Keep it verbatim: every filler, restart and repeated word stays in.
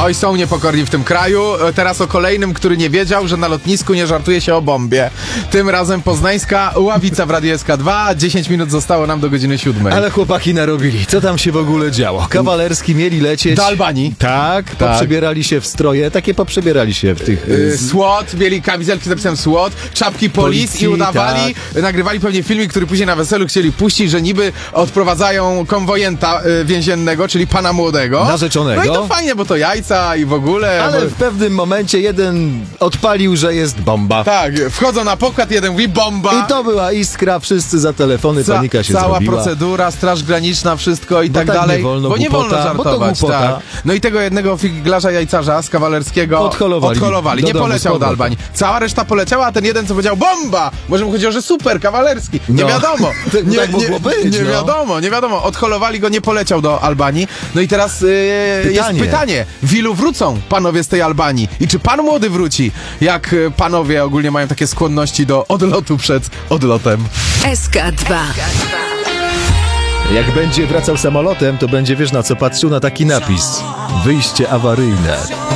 Oj, są niepokorni w tym kraju. Teraz o kolejnym, który nie wiedział, że na lotnisku nie żartuje się o bombie. Tym razem poznańska Ławica w Radiu S K dwa. dziesięć minut zostało nam do godziny siódmej. Ale chłopaki narobili. Co tam się w ogóle działo? Kawalerski mieli lecieć... Do Albanii. Tak, tak. poprzebierali się w stroje. Takie poprzebierali się w tych... Yy, SWAT, mieli kamizelki z napisem SWAT, czapki policji, Policji, i udawali, tak. nagrywali pewnie filmik, który później na weselu chcieli puścić, że niby odprowadzają konwojenta y, więziennego, czyli pana młodego. Narzeczonego. No i to fajnie, bo to jajca i w ogóle... Ale bo... w pewnym momencie jeden odpalił, że jest bomba. Tak, wchodzą na pokład, jeden mówi bomba. I to była iskra, wszyscy za telefony, Ca- panika się cała zrobiła. procedura, straż graniczna, wszystko i Bo tak, tak dalej. nie wolno, bo nie głupota, wolno żartować. bo to głupota. Tak. No i tego jednego figlarza jajcarza z kawalerskiego Odholowali. odholowali. Do Nie domu poleciał z do powrotem. Albanii. Cała reszta poleciała, a ten jeden, co powiedział bomba! Może mu chodziło, że super, kawalerski. Nie No. wiadomo. Tak- nie, tak mogło nie, być, nie no. wiadomo, nie wiadomo. Odholowali go, nie poleciał do Albanii. No i teraz yy, jest Pytanie. pytanie. W ilu wrócą panowie z tej Albanii? I czy pan młody wróci? Jak y, panowie ogólnie mają takie skłonności do odlotu przed odlotem? S K dwa. Jak będzie wracał samolotem, to będzie, wiesz na co patrzył, na taki napis. Wyjście awaryjne.